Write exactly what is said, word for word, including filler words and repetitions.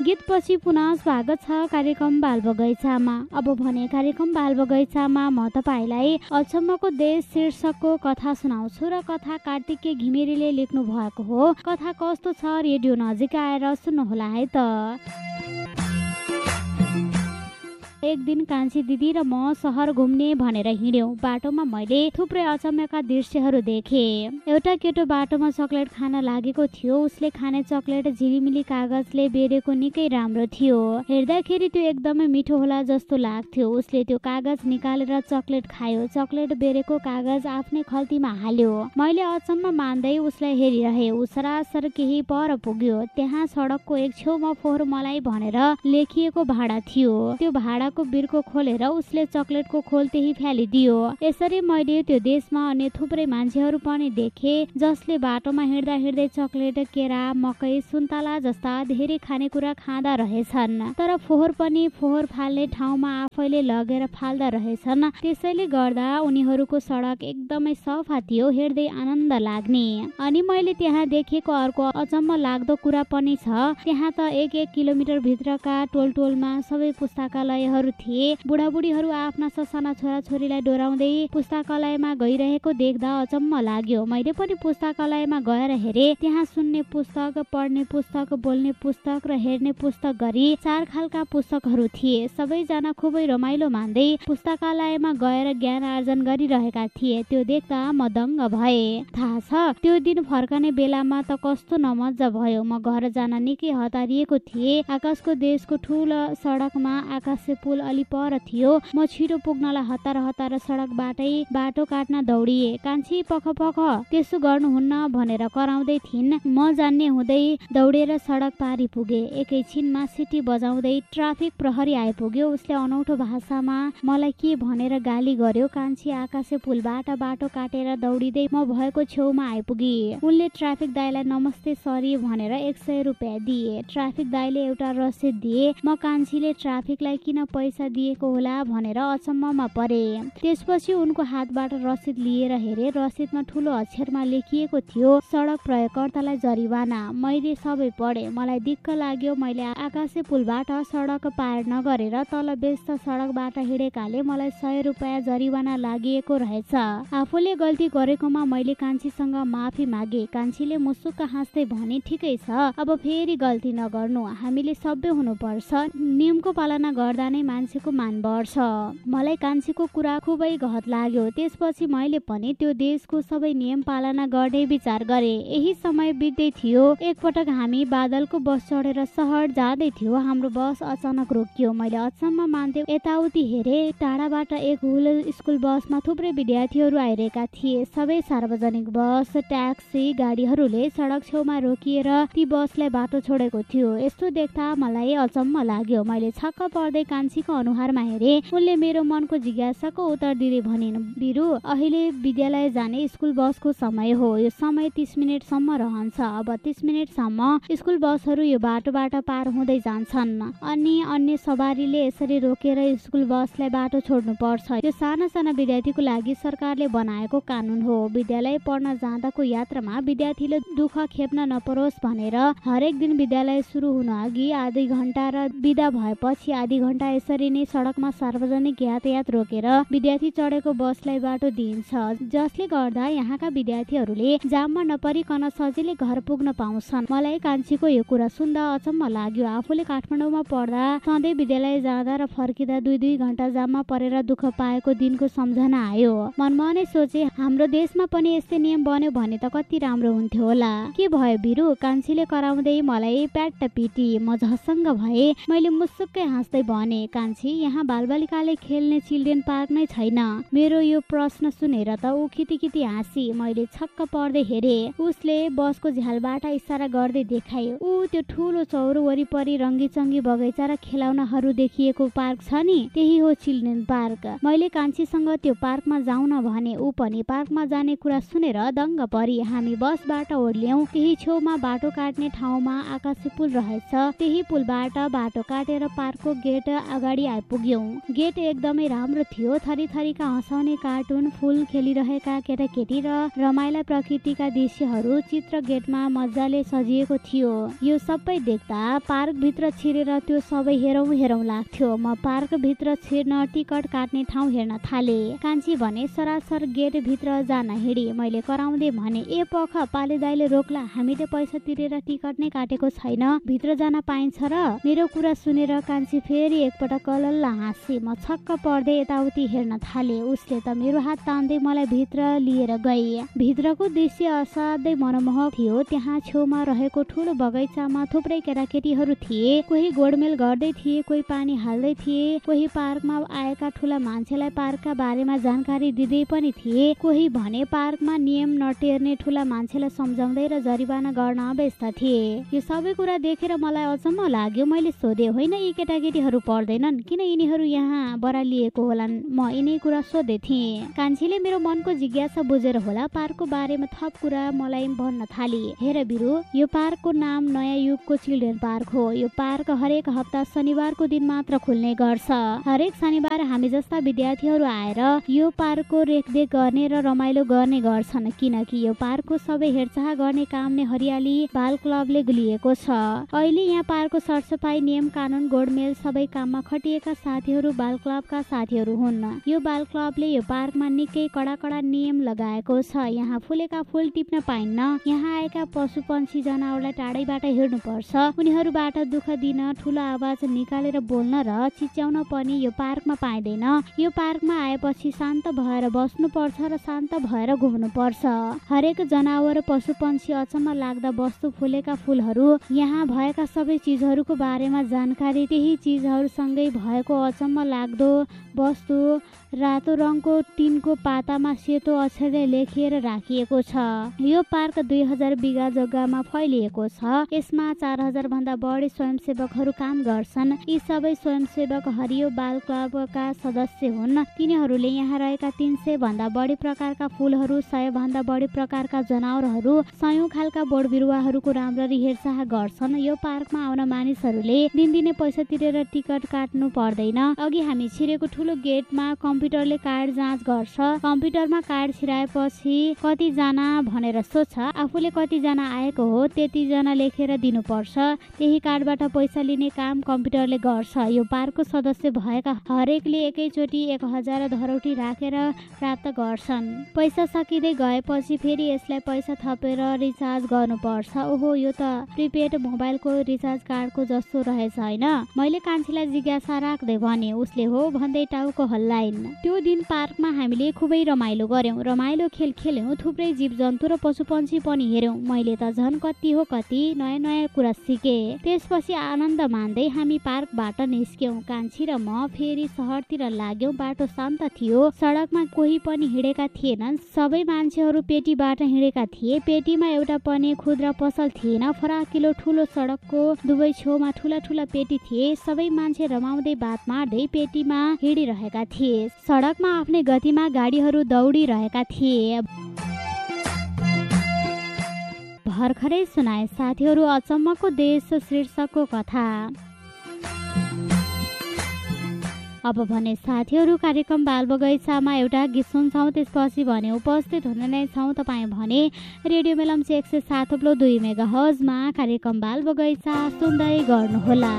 गीतपछि पुनः स्वागत छ कार्यक्रम बाल बगैँचामा। अब भने कार्यक्रम बाल बगैँचामा म तपाईँलाई अचम्मको देश शीर्षकको कथा सुनाउँछु र कथा कार्तिकेय घिमिरेले लेख्नु भएको हो। कथा कस्तो छ रेडियो नजिक आएर सुन्नुहोला है त। एक दिन कान्छी दिदी र म सहर घुम्ने भनेर हिँड्यौं। बाटोमा मैले थुप्रै अचम्मका दृश्यहरू देखेँ। एउटा केटो बाटोमा चकलेट खान लागेको थियो। उसले खाने चकलेट झिलिमिली कागजले बेरेको निकै राम्रो थियो। हेर्दाखेरि त्यो एकदमै मिठो होला जस्तो लाग्थ्यो। उसले त्यो कागज निकालेर चकलेट खायो। चकलेट बेरेको कागज आफ्नै खल्तीमा हाल्यो। मैले अचम्म मान्दै उसलाई हेरिरहेँ। ऊ सरासर केही पर पुग्यो। त्यहाँ सडकको एक छेउमा फोहोर मलाई भनेर लेखिएको भाडा थियो। त्यो भाडा को बिर्को खोलेर उसले चकलेटको खोल त्यही फ्यालिदियो। यसरी मैले त्यो देशमा अन्य थुप्रै मान्छेहरू पनि देखे जसले बाटोमा हिँड्दा हिँड्दै चकलेट, केरा, मकै, सुन्तला जस्ता धेरै खानेकुरा खाँदा रहेछन्। तर फोहोर पनि फोहोर फाल्ने ठाउँमा आफैले लगेर फाल्दा रहेछन्। त्यसैले गर्दा उनीहरूको सडक एकदमै सफा थियो, हिँड्दै आनन्द लाग्ने। अनि मैले त्यहाँ देखेको अर्को अचम्म लाग्दो कुरा पनि छ। त्यहाँ त एक एक किलोमिटर भित्रका टोल टोलमा सबै पुस्तकालयहरू थिए। बुढाबुढीहरू आफ्ना ससाना छोराछोरीलाई डोराउँदै पुस्तकालयमा गइरहेको देख्दा अचम्म लाग्यो। मैले पनि पुस्तकालयमा गएर हेरे। त्यहाँ सुन्ने पुस्तक, पढ्ने पुस्तक, बोल्ने पुस्तक र हेर्ने पुस्तक गरी चार खालका पुस्तकहरू थिए। सबैजना खुबै रमाइलो मान्दै पुस्तकालयमा गएर ज्ञान आर्जन गरिरहेका थिए। त्यो देख्दा म दङ्ग भए। थाहा छ त्यो दिन फर्कने बेलामा त कस्तो नमज्जा भयो। म घर जान निकै हतारिएको थिएँ। आकाशको देशको ठुलो सडकमा आकाशे पुल अलि पर थियो। म छिटो पुग्नलाई हतार हतार सडकबाटै बाटो काट्न दौडिए। कान्छी पख पख त्यसो गर्नुहुन्न भनेर कराउँदै थिइन्। म जान्ने हुँदै दौडेर सडक पारी पुगे। एकैछिनमा सिटी बजाउँदै ट्राफिक प्रहरी आइपुग्यो। उसले अनौठो भाषामा मलाई के भनेर गाली गर्यो। कान्छी आकाशे पुलबाट बाटो काटेर दौडिँदै म भएको छेउमा आइपुगी। उनले ट्राफिक दाइलाई नमस्ते सरी भनेर एक सय रुपियाँ दिए। ट्राफिक दाइले एउटा रसिद दिए। म कान्छीले ट्राफिकलाई किन पैसा दिएको होला भनेर अचम्ममा परे। त्यसपछि उनको हातबाट रसिद लिएर हेरे। रसिदमा ठुलो अक्षरमा लेखिएको थियो सडक प्रयोगकर्तालाई जरिवाना। मैले सबै पढे। मलाई दिक्क लाग्यो। मैले आकाशे पुलबाट सडक पार नगरेर तल व्यस्त सडकबाट हिँडेकाले मलाई सय रुपियाँ जरिवाना लागिएको रहेछ। आफूले गल्ती गरेकोमा मैले कान्छीसँग माफी मागे। कान्छीले मुसुक्क हाँस्दै भने ठिकै छ, अब फेरि गल्ती नगर्नु। हामीले सभ्य हुनुपर्छ। नियमको पालना गर्दा नै मान्छेको मान बढ्छ। मलाई कान्छीको कुरा खुबै गहत लाग्यो। त्यसपछि मैले पनि त्यो देशको सबै नियम पालना गर्ने विचार गरे। यही समय बित्दै थियो। एकपटक हामी बादलको बस चढेर सहर जाँदै थियो। हाम्रो बस अचानक रोकियो। मैले अचम्म मान्दै यताउति हेरे। टाढाबाट एक हुल स्कुल बसमा थुप्रै विद्यार्थीहरू आइरहेका थिए। सबै सार्वजनिक बस, ट्याक्सी गाडीहरूले सडक छेउमा रोकिएर ती बसलाई बाटो छोडेको थियो। यस्तो देख्दा मलाई अचम्म लाग्यो। मैले छक्क पर्दै कान्छीको अनुहारमा हेरे। उनले मेरो मनको जिज्ञासाको उत्तर दिँदै भनिन्, बिरु, अहिले विद्यालय जाने स्कुल बसको समय हो। यो समय तीस मिनटसम्म रहन्छ। अब तीस मिनटसम्म स्कुल बसहरू यो बाटोबाट पार हुँदै जान्छन्। अनि अन्य सवारीले यसरी रोकेर स्कुल बसलाई बाटो छोड्नु पर्छ। यो साना साना विद्यार्थीको लागि सरकारले बनाएको कानुन हो। विद्यालय पढ्न जाँदाको यात्रामा विद्यार्थीले दुःख खेप्न नपरोस् भनेर हरेक दिन विद्यालय सुरु हुन अघि आधी घण्टा र बिदा भएपछि आधी घण्टा यसरी नै सडकमा सार्वजनिक यातायात रोकेर विद्यार्थी चढेको बसलाई बाटो दिइन्छ, जसले गर्दा यहाँका विद्यार्थीहरूले जाममा नपरिकन सजिलै घर पुग्न पाउँछन्। मलाई कान्छीको यो कुरा सुन्दा अचम्म लाग्यो। आफूले काठमाडौँमा पढ्दा सधैँ विद्यालय जाँदा र फर्किँदा दुई दुई घण्टा जाममा परेर दुःख पाएको दिनको सम्झना आयो। मनमा नै सोचे, हाम्रो देशमा पनि यस्तै नियम बन्यो भने त कति राम्रो हुन्थ्यो होला। के भयो बिरु? कान्छीले कराउँदै मलाई प्याट्ट पिटी। म झसङ्ग भए। मैले मुसुक्कै हाँस्दै भने, कान्छी, यहाँ बालबालिकाले खेल्ने चिल्ड्रेन पार्क नै छैन। मेरो यो प्रश्न सुनेर त ऊ किति हाँसी। मैले छक्क पर्दै हेरे। उसले बसको झ्यालबाट इसारा गर्दै देखाए। ऊ त्यो ठुलो चौरो वरिपरि रङ्गीचङ्गी बगैँचा र खेलौनाहरू देखिएको पार्क छ नि, त्यही हो चिल्ड्रेन पार्क। मैले कान्छीसँग त्यो पार्कमा जाउन भने। ऊ पनि पार्कमा जाने कुरा सुनेर दङ्ग परी। हामी बसबाट ओर्ल्यौं। त्यही छेउमा बाटो काट्ने ठाउँमा आकाशे पुल रहेछ। त्यही पुलबाट बाटो काटेर पार्कको गेट अगाडि आइपुग्यौं। गेट एकदमै राम्रो थियो। थरी थरीका हँसाउने कार्टुन, फूल खेलिरहेका केटाकेटी र रमाइला प्रकृतिका दृश्यहरू चित्र गेटमा मजाले सजिएको थियो। यो सबै देख्दा पार्क भित्र छिरेर त्यो सबै हेरौँ हेरौँ लाग्थ्यो। म पार्क भित्र छिर्न टिकट काट्ने ठाउँ हेर्न थाले। कान्छी भने सरासर गेट भित्र जान हिँडी। मैले कराउँदै भने, ए पख पाले दाइले रोक्ला, हामीले पैसा तिरेर टिकट नै काटेको छैन, भित्र जान पाइन्छ र? मेरो कुरा सुनेर कान्छी फेरि एकपटक कलल्ल हाँसी। म छक्क पर्दै यताउति हेर्न थाले। उसले त मेरो हात तान्दै मलाई भित्र लिएर गए। भित्रको दृश्य असाध्यै मनमोहक थियो। त्यहाँ छेउमा रहेको ठुलो बगैँचामा थुप्रै केटाकेटीहरू थिए। कोही गोडमेल गर्दै थिए, कोही पानी हाल्दै थिए, कोही पार्कमा आएका ठुला मान्छेलाई पार्कका बारेमा जानकारी दिँदै पनि थिए, कोही भने पार्कमा नियम नटेर्ने ठुला मान्छेलाई सम्झाउँदै र जरिवाना गर्न व्यस्त थिए। यो सबै कुरा देखेर मलाई अचम्म लाग्यो। मैले सोधे, होइन यी केटाकेटीहरू पढ्दैनन्? किन यिनीहरू यहाँ बरालिएको होलान्? म यिनै कुरा सोधे थिएँ। कान्छीले मेरो मनको जिज्ञासा बुझेर होला पार्कको बारेमा थप कुरा मलाई भन्न थाली। हेर बिरु, यो पार्कको नाम नयाँ युगको चिल्ड्रेन पार्क हो। यो पार्क हरेक हप्ता शनिबारको दिन मात्र खुल्ने गर्छ। हरेक शनिबार हामी जस्ता विद्यार्थीहरू आएर यो पार्कको रेखदेख गर्ने र रमाइलो गर्ने गर्छन्, किनकि यो पार्कको सबै हेरचाह गर्ने काम नै हरियाली बाल क्लबले लिएको छ। अहिले यहाँ पार्कको सरसफाई, नियम कानुन, गोडमेल सबै काममा खटिएका साथीहरू बाल क्लबका साथीहरू हुन्। यो बाल क्लबले यो पार्कमा निकै कडा कडा नियम लगाएको छ। यहाँ फुलेका फुल टिप्न पाइन्न, यहाँ आएका पशु पक्षी जनावरलाई टाढैबाट हिँड्नुपर्छ, उनीहरूबाट दुःख दिन, ठुलो आवाज निकालेर बोल्न र चिच्याउन पनि यो पार्कमा पाइँदैन। यो पार्कमा आएपछि शान्त भएर बस्नुपर्छ र शान्त भएर घुम्नुपर्छ। हरेक जनावर, पशु पक्षी, अचम्म लाग्दा वस्तु, फुलेका फुलहरू, यहाँ भएका सबै चिजहरूको बारेमा जानकारी, त्यही चिजहरूसँगै भएको अचम्म लाग्दो वस्तु रातो रङको टिनको पातामा सेतो अक्षरले लेखिएर राखिएको छ। यो पार्क दुई हजार बिघा जग्गामा फैलिएको छ। यसमा चार हजार भन्दा बढी स्वयंसेवकहरू काम गर्छन्। यी सबै स्वयंसेवक हरियो बाल क्लबका सदस्य हुन्। तिनीहरूले यहाँ रहेका तीन सय भन्दा बढी प्रकारका फुलहरू, सय भन्दा बढी प्रकारका जनावरहरू, सयौं खालका बोट बिरुवाहरूको राम्ररी हेरचाह गर्छन्। यो पार्कमा आउन मानिसहरूले दिनदिनै पैसा तिरेर टिकट काट्नु पर्दैन। अघि हामी छिरेको ठुलो गेटमा कम्प्युटरले कार्ड जाँच गर्छ। कम्प्युटरमा कार्ड छिराएपछि कतिजना भनेर सोध्छ। आफूले कतिजना आएको हो त्यतिजना लेखेर दिनुपर्छ। त्यही कार्डबाट पैसा लिने काम कम्प्युटरले गर्छ। यो पार्कको सदस्य भएका हरेकले एकैचोटि एक हजार धरौटी राखेर प्राप्त गर्छन्। पैसा सकिँदै गएपछि फेरि यसलाई पैसा थपेर रिचार्ज गर्नुपर्छ। ओहो, यो त प्रिपेड मोबाइलको रिचार्ज कार्डको जस्तो रहेछ होइन? मैले कान्छीलाई जिज्ञासा राख्दै भने। उसले हो भन्दै टाउको हल्लाइन्। त्यो दिन पार्कमा हामीले खुबै रमाइलो गर्यौं। रमाइलो खेल खेल्यौं, थुप्रै जीव जन्तु र पशु पक्षी पनि हेर्यौं। मैले त झन् कति हो कति नयाँ नयाँ कुरा सिके। त्यसपछि आनन्द मान्दै हामी पार्कबाट निस्क्यौं। कान्छी र म फेरि सहरतिर लाग्यौं। बाटो शान्त थियो। सडकमा कोही पनि हिँडेका थिएनन्। सबै मान्छेहरू पेटीबाट हिँडेका थिए। पेटीमा एउटा पनि खुद्रा पसल थिएन। फराकिलो ठुलो सडकको दुवै छेउमा ठुला ठुला पेटी थिए। सबै मान्छे रमाउँदै बात मार्दै पेटीमा हिँडिरहेका थिए। सडकमा आफ्नै गतिमा गाडीहरू दौडिरहेका थिए। भर्खरै सुनाए साथीहरू अचम्मको देश शीर्षकको कथा। अब भने साथीहरू कार्यक्रम बाल बगैँचामा एउटा गीत सुन्छौँ। त्यसपछि भने उपस्थित हुने नै छौँ तपाईँ भने रेडियो मेलम्ची एक सय सात थप्लो दुई मेगा हर्जमा कार्यक्रम बाल बगैँचा सुन्दै गर्नुहोला।